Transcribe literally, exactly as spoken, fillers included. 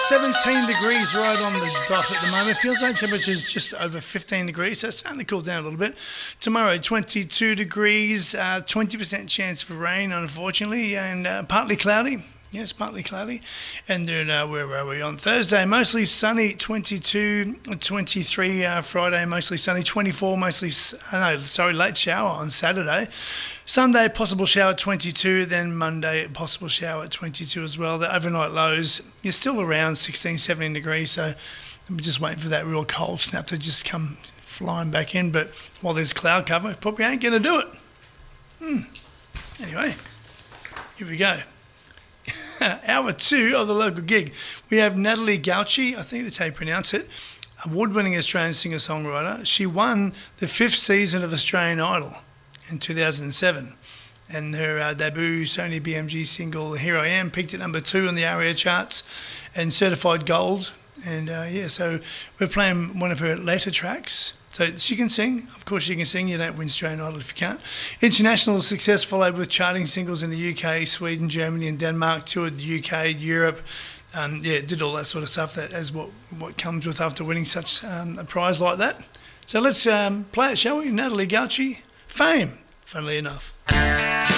seventeen degrees right on the dot at the moment. Feels like temperature's just over fifteen degrees, so it's starting to cool down a little bit. Tomorrow, twenty-two degrees, uh, twenty percent chance for rain, unfortunately, and uh, partly cloudy. Yes, partly cloudy. And then uh, where are we on Thursday? Mostly sunny, twenty-two, twenty-three. Uh, Friday, mostly sunny, twenty-four, mostly, uh, no, sorry, late shower on Saturday. Sunday, possible shower at twenty-two. Then Monday, possible shower at twenty-two as well. The overnight lows is still around sixteen, seventeen degrees. So I'm just waiting for that real cold snap to just come flying back in. But while there's cloud cover, probably ain't going to do it. Hmm. Anyway, here we go. Hour two of the local gig. We have Natalie Gauci, I think that's how you pronounce it, award-winning Australian singer-songwriter. She won the fifth season of Australian Idol in two thousand seven. And her uh, debut Sony B M G single, Here I Am, peaked at number two on the ARIA charts and certified gold. And uh, yeah, so we're playing one of her later tracks. So she can sing. Of course she can sing. You don't win Australian Idol if you can't. International success followed with charting singles in the U K, Sweden, Germany and Denmark, toured the U K, Europe. Um, yeah, did all that sort of stuff that as what, what comes with after winning such um, a prize like that. So let's um, play it, shall we? Natalie Gauci, Fame, funnily enough.